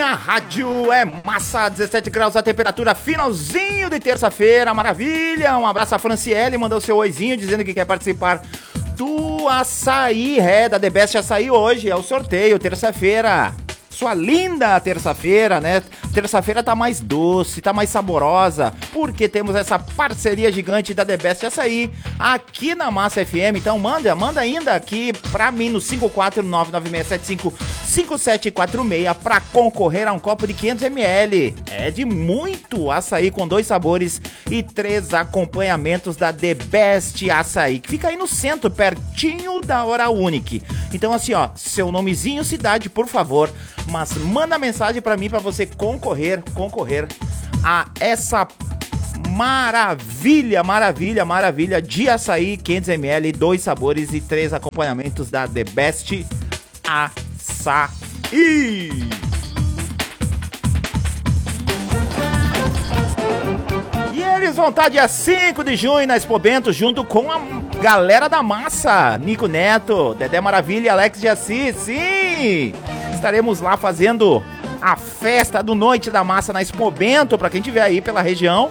minha rádio é massa, 17 graus a temperatura, finalzinho de terça-feira, maravilha. Um abraço a Franciele, mandou seu oizinho dizendo que quer participar do açaí, da The Best Açaí hoje, é o sorteio, terça-feira. Sua linda terça-feira, né? Terça-feira tá mais doce, tá mais saborosa, porque temos essa parceria gigante da The Best Açaí aqui na Massa FM. Então manda ainda aqui pra mim no 54996755746 pra concorrer a um copo de 500 ml. É de muito açaí com 2 sabores e 3 acompanhamentos da The Best Açaí, que fica aí no centro, pertinho da Hora Unique. Então assim, ó, seu nomezinho, cidade, por favor, mas manda mensagem pra mim pra você concorrer a essa maravilha de açaí, 500ml, 2 sabores e 3 acompanhamentos da The Best Açaí. E eles vão estar dia 5 de junho na Expo Bento, junto com a galera da massa, Nico Neto, Dedé Maravilha e Alex de Assis, sim! Estaremos lá fazendo a festa do Noite da Massa na Expo Bento, pra quem estiver aí pela região.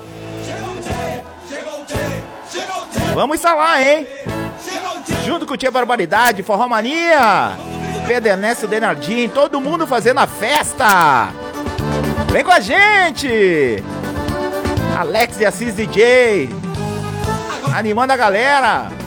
Vamos estar lá, hein? Junto com o Tia Barbaridade, Forró Mania, Pedro Ernesto Denardim, todo mundo fazendo a festa. Vem com a gente! Alex de Assis DJ, animando a galera.